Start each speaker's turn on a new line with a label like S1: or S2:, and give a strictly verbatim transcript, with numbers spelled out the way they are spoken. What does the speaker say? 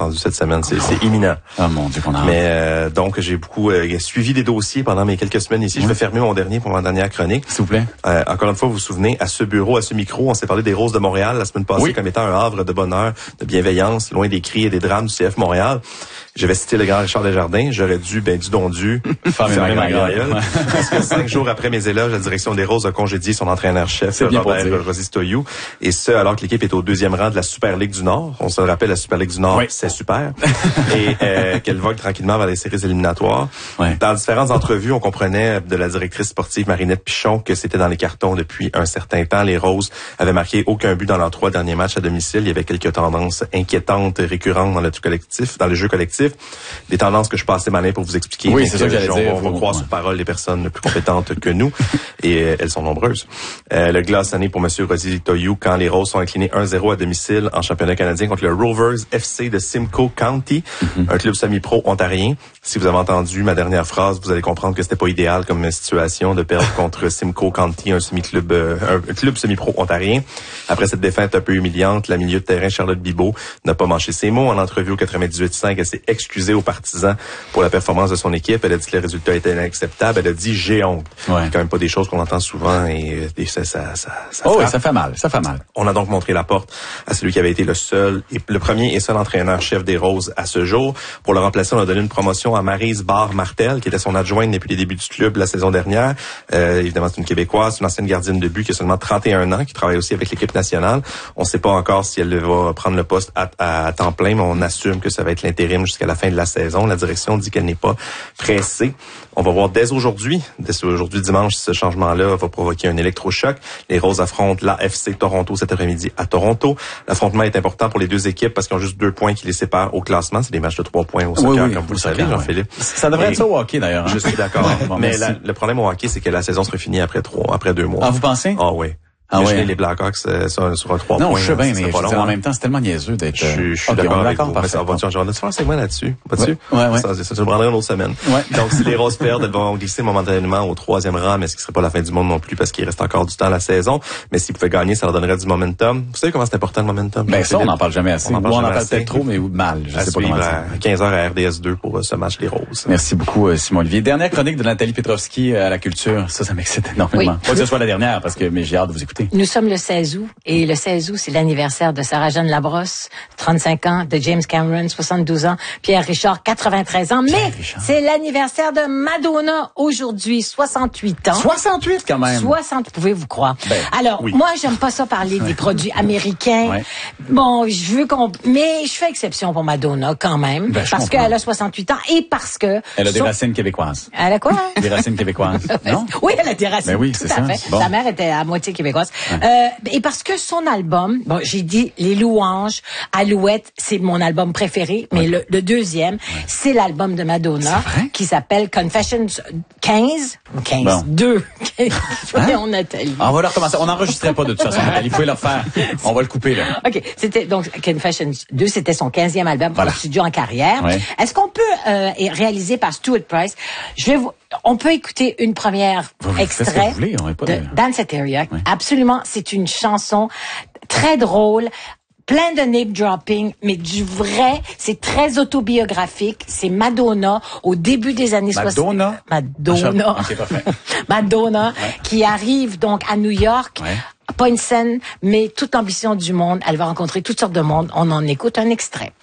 S1: entendu cette semaine. C'est, c'est imminent.
S2: Ah, mon Dieu, qu'on a.
S1: Mais euh, donc, j'ai beaucoup euh, suivi des dossiers pendant mes quelques semaines ici. Oui. Je vais fermer mon dernier pour ma dernière chronique.
S2: S'il vous plaît.
S1: Euh, encore une fois, vous vous souvenez, à ce bureau, à ce micro, on s'est parlé des Roses de Montréal la semaine passée oui. comme étant un havre de bonheur, de bienveillance, loin des cris et des drames du C F Montréal. J'avais cité le grand Richard Desjardins. J'aurais dû, ben, du don dû, fermer ma gueule. Parce que cinq jours après mes éloges, la direction des Roses a congédié son entraîneur-chef, Robert Rossi-Stoyou. Et ce, alors que l'équipe est au deuxième rang de la Super Ligue du Nord. On se le rappelle, la Super Ligue du Nord, oui. c'est super. Et euh, qu'elle vogue tranquillement vers les séries éliminatoires. Oui. Dans différentes entrevues, on comprenait de la directrice sportive Marinette Pichon que c'était dans les cartons depuis un certain temps. Les Roses avaient marqué aucun but dans leurs trois derniers matchs à domicile. Il y avait quelques tendances inquiétantes, récurrentes dans le collectif, dans le jeu collectif. Des tendances que je passais malin pour vous expliquer.
S2: Oui, c'est ça que j'allais
S1: on,
S2: dire.
S1: On va vous, croire ouais. sur parole les personnes plus compétentes que nous. Et euh, elles sont nombreuses. Euh, le glaçonné pour M. Rossi-Stoyou quand les Roses sont inclinés un zéro à domicile en championnat canadien contre le Rovers F C de Simcoe County, mm-hmm. un club semi-pro ontarien. Si vous avez entendu ma dernière phrase, vous allez comprendre que c'était pas idéal comme situation de perdre contre Simcoe County, un semi-club, euh, un club semi-pro ontarien. Après cette défaite un peu humiliante, la milieu de terrain Charlotte Bibeau n'a pas mâché ses mots. En entrevue au quatre-vingt-dix-huit cinq, elle s'est excusée aux partisans pour la performance de son équipe. Elle a dit que les résultats étaient inacceptables. Elle a dit j'ai honte. Ouais. C'est quand même pas des choses qu'on entend souvent et, et ça, ça, ça, ça
S2: oh oui, ça fait mal, ça fait mal.
S1: On a donc montré la porte à celui qui avait été le seul et le premier et seul entraîneur-chef des Roses à ce jour. Pour le remplacer, on a donné une promotion à Maryse Barre-Martel, qui était son adjointe depuis les débuts du club la saison dernière. Euh, évidemment, c'est une Québécoise, une ancienne gardienne de but qui a seulement trente et un ans, qui travaille aussi avec l'équipe nationale. On ne sait pas encore si elle va prendre le poste à, à, à temps plein, mais on assume que ça va être l'intérim jusqu'à la fin de la saison. La direction dit qu'elle n'est pas pressée. On va voir dès aujourd'hui, dès aujourd'hui dimanche, si ce changement-là va provoquer un électrochoc. Les Roses affrontent l'A F C Toronto cet après-midi à Toronto. L'affrontement est important pour les deux équipes parce qu'ils ont juste deux points qui les séparent au classement. C'est des matchs de trois points au soccer, oui, oui, comme vous le savez, Jean-Philippe.
S2: Ouais. Ça devrait Et être ça au hockey, d'ailleurs. Hein?
S1: Je suis d'accord. Bon, mais la, le problème au hockey, c'est que la saison serait finie après trois, après deux mois.
S2: Ah, vous pensez?
S1: Ah oui.
S2: Ah
S1: Imaginez
S2: ouais.
S1: les Blackhawks euh, sur, sur un trois points.
S2: Non, je sais bien, mais je veux dire, en même temps, c'est tellement niaiseux d'être...
S1: Je, je suis
S2: okay,
S1: d'accord avec
S2: d'accord,
S1: vous. Mais ça va, tu vas faire un segment là-dessus. Pas-tu?
S2: Ouais, ouais, ouais.
S1: Ça, ça, ça, ça prendrait une autre semaine.
S2: Ouais.
S1: Donc, si les Roses perdent, elles vont glisser momentanément au troisième rang, mais ce qui serait pas la fin du monde non plus parce qu'il reste encore du temps à la saison. Mais s'ils pouvaient gagner, ça leur donnerait du momentum. Vous savez comment c'est important le momentum?
S2: Ben, ça, on n'en parle jamais assez. On en parle, on en parle peut-être trop, mais mal. Je
S1: à
S2: sais pas comment
S1: à quinze heures à R D S deux pour euh, ce match les Roses.
S2: Merci beaucoup, Simon-Olivier. Dernière chronique de Nathalie Petrovski à la culture. Ça, ça m'excite énormément.
S3: Oui.
S2: Pas que ce soit la dernière, parce que, mais j'ai hâte de vous écouter.
S3: Nous sommes le seize août, et le seize août, c'est l'anniversaire de Sarah-Jeanne Labrosse, trente-cinq ans, de James Cameron, soixante-douze ans, Pierre Richard, quatre-vingt-treize ans, mais c'est l'anniversaire de Madonna aujourd'hui, soixante-huit ans.
S2: soixante-huit quand même.
S3: soixante, pouvez-vous croire.
S2: Ben,
S3: Alors,
S2: oui.
S3: moi, j'aime pas ça parler des produits américains. Ouais. Bon, je veux qu'on, mais je fais exception pour Madonna quand même, ben, parce qu'elle a soixante-huit ans et parce que...
S2: Elle a des
S3: so...
S2: racines québécoises.
S3: Elle a quoi?
S2: Des racines québécoises. Non?
S3: Oui, elle a des racines.
S2: Ben oui, c'est ça.
S3: Fait.
S2: Bon.
S3: Sa mère était à moitié québécoise. Ouais. Euh, et parce que son album, bon, j'ai dit Les Louanges, Alouette, c'est mon album préféré, mais ouais. le, le deuxième, ouais. c'est l'album de Madonna qui s'appelle Confessions quinze, quinze, bon. deux. Voyons, hein? Nathalie.
S2: On va le recommencer. On n'enregistrait pas de toute façon, Nathalie. Vous pouvez le refaire. On va le couper, là.
S3: OK. C'était donc Confessions deux, c'était son quinzième album voilà. pour le studio en carrière. Ouais. Est-ce qu'on peut euh, réaliser par Stuart Price? Je vais vous, on peut écouter une première vous extrait
S2: vous voulez, on est pas
S3: de Danceteria. Ouais. Absolument, c'est une chanson très drôle, plein de name dropping, mais du vrai, c'est très autobiographique. C'est Madonna au début des années
S2: Madonna?
S3: soixante. Madonna.
S2: Okay, parfait.
S3: Madonna, ouais. qui arrive donc à New York.
S2: Ouais.
S3: Pas une scène, mais toute l'ambition du monde. Elle va rencontrer toutes sortes de monde. On en écoute un extrait.